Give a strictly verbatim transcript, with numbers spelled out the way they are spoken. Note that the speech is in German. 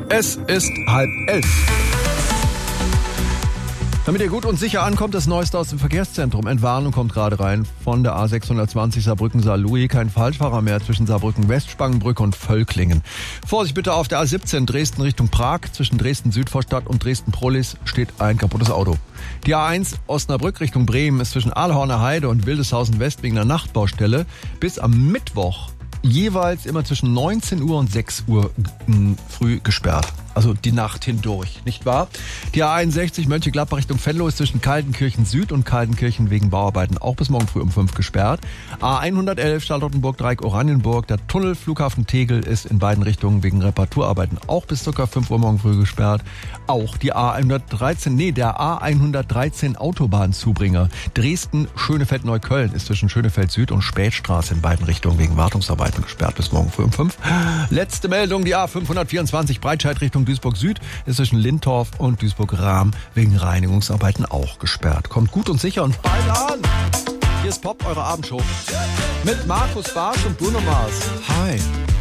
Es ist halb elf. Damit ihr gut und sicher ankommt, das Neueste aus dem Verkehrszentrum. Entwarnung kommt gerade rein von der A sechshundertzwanzig Saarbrücken-Saarlouis. Kein Falschfahrer mehr zwischen Saarbrücken-West, Spangenbrücke und Völklingen. Vorsicht bitte auf der A siebzehn Dresden Richtung Prag. Zwischen Dresden-Südvorstadt und Dresden-Prolis steht ein kaputtes Auto. Die A eins Osnabrück Richtung Bremen ist zwischen Aalhorner Heide und Wildeshausen West wegen einer Nachtbaustelle bis am Mittwoch jeweils immer zwischen neunzehn Uhr und sechs Uhr früh gesperrt. Also die Nacht hindurch, nicht wahr? Die A einundsechzig Mönchengladbach Richtung Venlo ist zwischen Kaltenkirchen Süd und Kaltenkirchen wegen Bauarbeiten auch bis morgen früh um fünf gesperrt. A hundertelf Charlottenburg-Dreieck Oranienburg. Der Tunnel Flughafen Tegel ist in beiden Richtungen wegen Reparaturarbeiten auch bis ca. fünf Uhr morgen früh gesperrt. Auch die A hundertdreizehn, nee, der A hundertdreizehn Autobahnzubringer Dresden-Schönefeld-Neukölln ist zwischen Schönefeld Süd und Spätstraße in beiden Richtungen wegen Wartungsarbeiten gesperrt bis morgen früh um fünf. Letzte Meldung, die A fünfhundertvierundzwanzig Breitscheid Richtung Duisburg Süd ist zwischen Lindorf und Duisburg-Rahm wegen Reinigungsarbeiten auch gesperrt. Kommt gut und sicher und bald an! Hier ist Pop, eure Abendshow. Mit Markus Barsch und Bruno Mars. Hi.